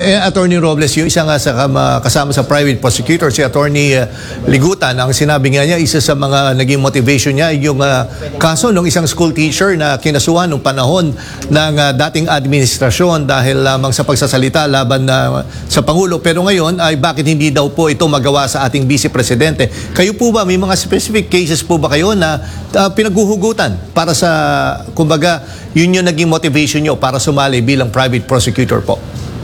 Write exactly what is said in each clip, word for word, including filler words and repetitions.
Eh, Attorney Robles, yung isa nga sa kama- kasama sa private prosecutor, si Attorney uh, Ligutan, ang sinabi nga niya, isa sa mga naging motivation niya ay yung uh, kaso ng isang school teacher na kinasuhan noong panahon ng uh, dating administrasyon dahil lamang sa pagsasalita laban uh, sa Pangulo. Pero ngayon ay bakit hindi daw po ito magawa sa ating Vice Presidente? Kayo po ba, may mga specific cases po ba kayo na uh, pinaghuhugutan para sa, kumbaga, yun yung naging motivation nyo para sumali bilang private prosecutor po?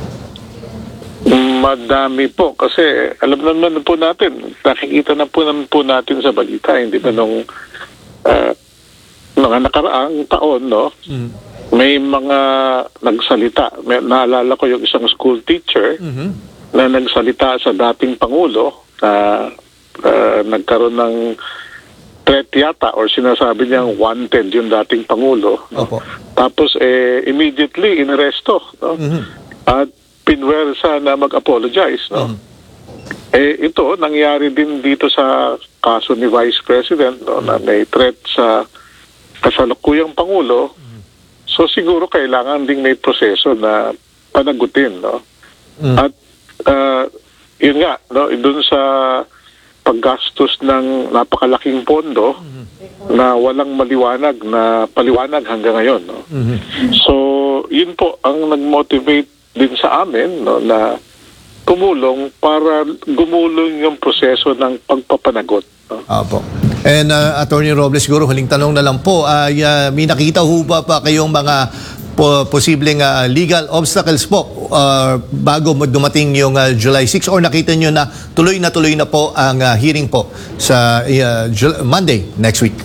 Madami po kasi alam naman po natin, nakikita na po naman po natin sa balita, hindi ba nung uh, mga nakaraang taon, no? Mm. May mga nagsalita. May, naalala ko yung isang school teacher mm-hmm. na nagsalita sa dating Pangulo na uh, nagkaroon ng threat yata or sinasabi niyang wanted yung dating Pangulo. No? Tapos eh, immediately inaresto. No? Mm-hmm. At pinwersa na mag-apologize, no? Mm-hmm. Eh, ito, nangyari din dito sa kaso ni Vice President, no, na may threat sa kasalukuyang Pangulo. Mm-hmm. So, siguro kailangan ding may proseso na panagutin, no? Mm-hmm. At, uh, yun nga, no, dun sa paggastos ng napakalaking pondo mm-hmm. na walang maliwanag na paliwanag hanggang ngayon, no? Mm-hmm. So, yun po ang nag-motivate din sa amin, no, na tumulong para gumulong yung proseso ng pagpapanagot. No? Apo. And uh, Attorney Robles, siguro huling tanong na lang po, uh, uh, may nakita ho ba pa kayong mga po, posibleng uh, legal obstacles po uh, bago dumating yung uh, July sixth, or nakita nyo na tuloy na tuloy na po ang uh, hearing po sa uh, Monday next week?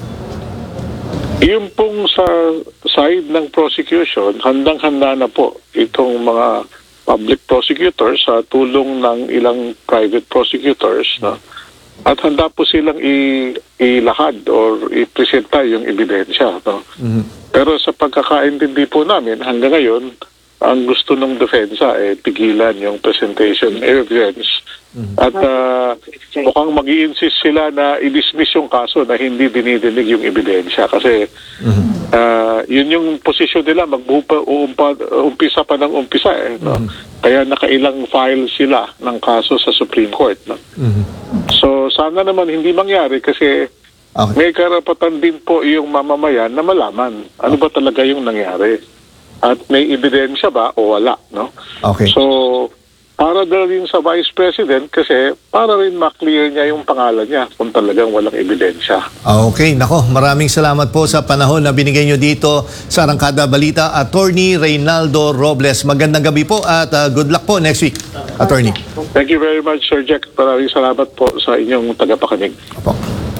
Yung pong sa side ng prosecution, handang-handa na po itong mga public prosecutors sa tulong ng ilang private prosecutors. No? At handa po silang i- ilahad or i-presenta yung ebidensya. No? Mm-hmm. Pero sa pagkakaintindi po namin, hanggang ngayon, ang gusto ng defensa ay eh, pigilan yung presentation evidence. Mm-hmm. At uh, mukhang mag-i-insist sila na i-dismiss yung kaso na hindi dinidinig yung ebidensya. Kasi mm-hmm. uh, yun yung posisyon nila, mag-umpisa pa ng umpisa. Eh, no? Mm-hmm. Kaya nakailang file sila ng kaso sa Supreme Court. No? Mm-hmm. So sana naman hindi mangyari kasi okay. May karapatan din po yung mamamayan na malaman ano ba talaga yung nangyari. At may ebidensya ba o wala, no? Okay. So, para din sa Vice President kasi para rin ma-clear niya yung pangalan niya kung talagang walang ebidensya. Okay, nako, maraming salamat po sa panahon na binigay niyo dito sa Arangkada Balita, Attorney Reynaldo Robles. Magandang gabi po at uh, good luck po next week, Attorney. Thank you very much, Sir Jack. Maraming salamat po sa inyong tagapakinig. Opo.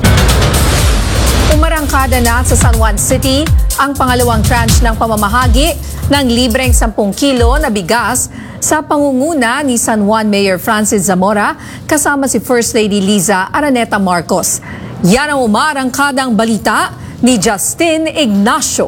Umarangkada na sa San Juan City ang pangalawang tranche ng pamamahagi ng libreng sampung kilo na bigas sa pangunguna ni San Juan Mayor Francis Zamora kasama si First Lady Liza Araneta Marcos. Yan ang umarangkadang balita ni Justin Ignacio.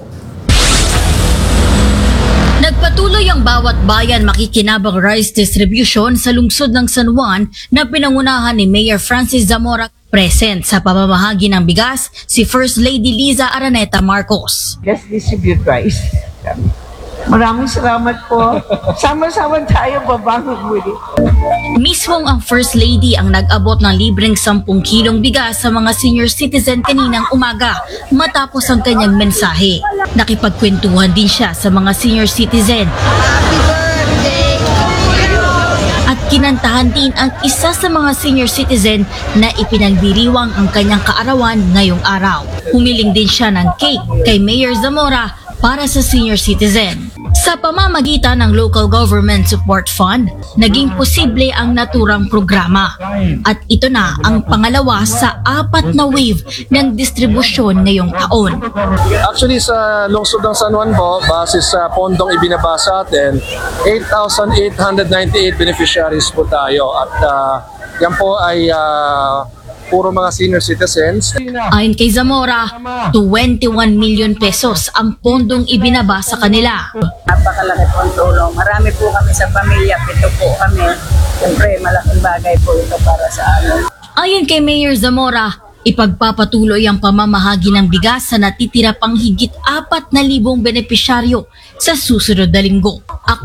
Nagpatuloy ang bawat bayan makikinabang rice distribution sa lungsod ng San Juan na pinangunahan ni Mayor Francis Zamora. Present sa pamamahagi ng bigas, si First Lady Liza Araneta Marcos. Let's distribute rice. Maraming salamat po. Sama-sama tayo babangon muli. Mismong ang First Lady ang nag-abot ng libreng sampung kilong bigas sa mga senior citizen kaninang umaga matapos ang kanyang mensahe. Nakipagkwentuhan din siya sa mga senior citizen. Happy birthday! At kinantahan din ang isa sa mga senior citizen na ipinagdiriwang ang kanyang kaarawan ngayong araw. Humiling din siya ng cake kay Mayor Zamora para sa senior citizen. Sa pamamagitan ng Local Government Support Fund, naging posible ang naturang programa. At ito na ang pangalawa sa apat na wave ng distribusyon ngayong taon. Actually sa lungsod ng San Juan po, base sa pondong ibinabasa atin, eight thousand eight hundred ninety-eight beneficiaries po tayo. At uh, yan po ay uh, puro mga senior citizens. Ayon kay Zamora, twenty-one million pesos ang pondong ibinaba sa kanila. Napakalaki po ang tulong. Marami po kami sa pamilya, pito po kami. Siyempre, malaking bagay po ito para sa amin. Ayon kay Mayor Zamora, ipagpapatuloy ang pamamahagi ng bigas sa natitira pang higit apat na libong benepisyaryo sa susunod na linggo. Ako,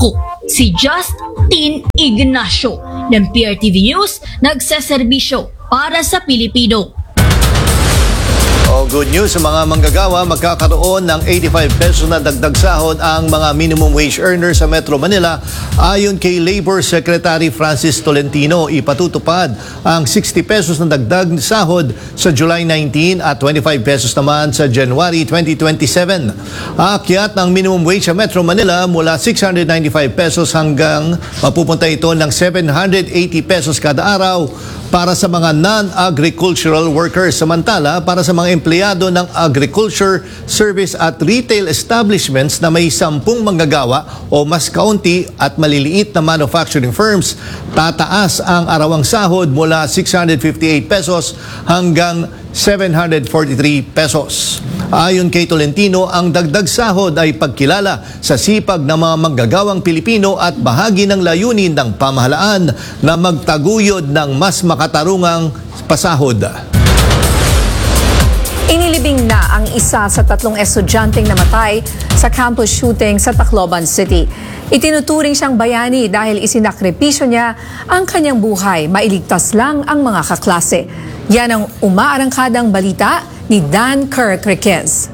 si Justin Ignacio ng P R T V News, nagseserbisyo para sa Pilipino. Oh, good news sa mga manggagawa, magkakaroon ng eighty-five pesos na dagdag sahod ang mga minimum wage earners sa Metro Manila. Ayon kay Labor Secretary Francis Tolentino, ipatutupad ang sixty pesos na dagdag sahod sa July nineteenth at twenty-five pesos naman sa January twenty twenty-seven. Aakyat ang minimum wage sa Metro Manila mula six hundred ninety-five pesos hanggang mapupunta ito ng seven hundred eighty pesos kada araw para sa mga non-agricultural workers. Samantala, para sa mga empleyado ng agriculture, service at retail establishments na may sampung manggagawa o mas kaunti at maliliit na manufacturing firms, tataas ang arawang sahod mula six hundred fifty-eight pesos hanggang seven hundred forty-three pesos. Ayon kay Tolentino, ang dagdag sahod ay pagkilala sa sipag ng mga manggagawang Pilipino at bahagi ng layunin ng pamahalaan na magtaguyod ng mas makatarungang pasahod. Inilibing na ang isa sa tatlong estudyanteng namatay sa campus shooting sa Tacloban City. Itinuturing siyang bayani dahil isinakripisyo niya ang kanyang buhay, mailigtas lang ang mga kaklase. Yan ang umaarangkadang balita ni Dan Kirk Riquez.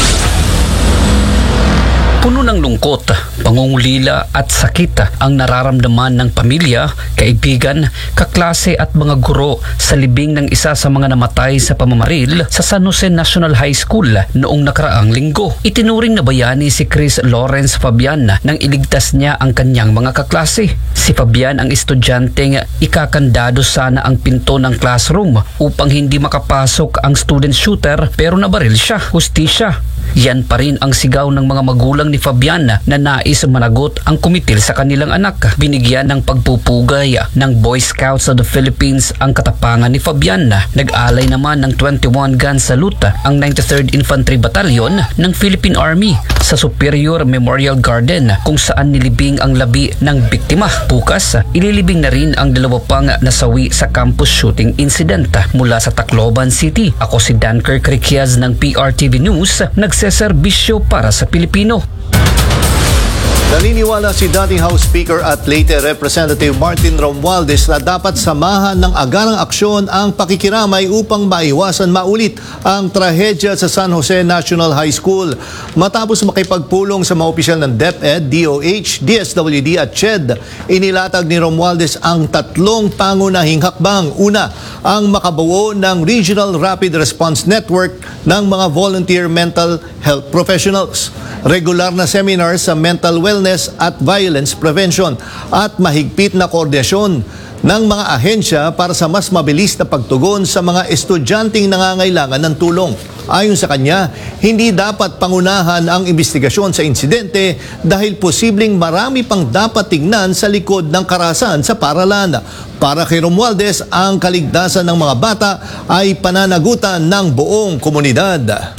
Puno ng lungkot, pangungulila at sakit ang nararamdaman ng pamilya, kaibigan, kaklase at mga guro sa libing ng isa sa mga namatay sa pamamaril sa San Jose National High School noong nakaraang linggo. Itinuring na bayani si Chris Lawrence Fabian nang iligtas niya ang kanyang mga kaklase. Si Fabian ang estudyanteng ikakandado sana ang pinto ng classroom upang hindi makapasok ang student shooter pero nabaril siya. Hustisya. Yan pa rin ang sigaw ng mga magulang ni Fabian na nais managot ang kumitil sa kanilang anak. Binigyan ng pagpupugay ng Boy Scouts of the Philippines ang katapangan ni Fabian. Nag-alay naman ng twenty-one gun salute ang ninety-third Infantry Battalion ng Philippine Army sa Superior Memorial Garden kung saan nilibing ang labi ng biktima. Bukas, ililibing na rin ang dalawa pang nasawi sa campus shooting incident mula sa Tacloban City. Ako si Dan Kirk Riquez ng P R T V News, nagseserbisyo para sa Pilipino. Naniniwala si dating House Speaker at late Representative Martin Romualdez na dapat samahan ng agarang aksyon ang pakikiramay upang maiwasan maulit ang trahedya sa San Jose National High School. Matapos makipagpulong sa mga opisyal ng DepEd, D O H, D S W D at C H E D, inilatag ni Romualdez ang tatlong pangunahing hakbang. Una, ang makabuo ng Regional Rapid Response Network ng mga volunteer mental health professionals, regular na seminars sa mental wellness at violence prevention, at mahigpit na koordinasyon ng mga ahensya para sa mas mabilis na pagtugon sa mga estudyanteng nangangailangan ng tulong. Ayon sa kanya, hindi dapat pangunahan ang investigasyon sa insidente dahil posibleng marami pang dapat tingnan sa likod ng karahasan sa paaralan. Para kay Romualdez, ang kaligtasan ng mga bata ay pananagutan ng buong komunidad.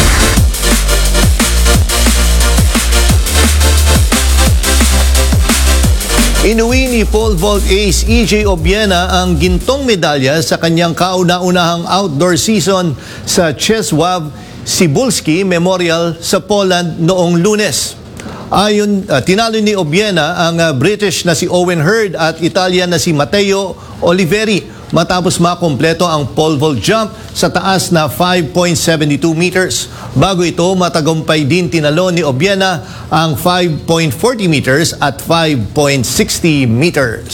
Inuwi ni pole vault ace E J Obiena ang gintong medalya sa kanyang kauna-unahang outdoor season sa Czesław Cybulski Memorial sa Poland noong Lunes. Ayon, uh, tinalo ni Obiena ang uh, British na si Owen Hurd at Italian na si Matteo Oliveri matapos makompleto ang pole vault jump sa taas na five point seven two meters. Bago ito, matagumpay din tinalo ni Obiena ang five point four zero meters at five point six zero meters.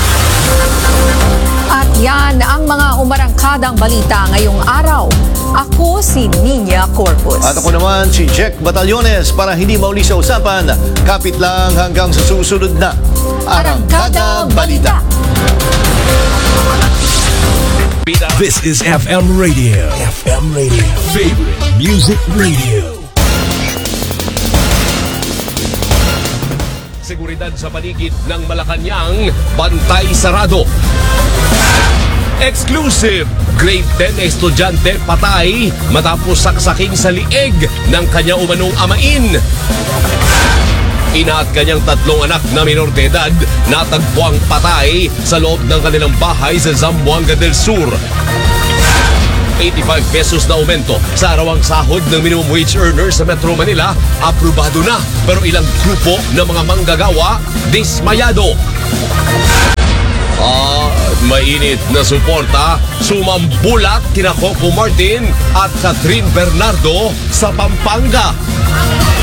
At yan ang mga umarangkadang balita ngayong araw. Ako si Nina Corpus. At ako naman si Jack Batallones. Para hindi mauli sa usapan, kapit lang hanggang sa susunod na Arangkada Balita. This is F M Radio. F M Radio. Favorite Music Radio. Seguridad sa paligid ng Malacanang, bantay sarado. Exclusive! Grade ten estudyante patay matapos saksaking sa lieg ng kanya umanong amain. Ina at kanyang tatlong anak na minor de edad natagpuang patay sa loob ng kanilang bahay sa Zamboanga del Sur. eighty-five pesos na aumento sa arawang sahod ng minimum wage earners sa Metro Manila, aprobado na. Pero ilang grupo ng mga manggagawa, dismayado. Ah, mainit na suporta, sumambulat kina Coco Martin at Catherine Bernardo sa Pampanga.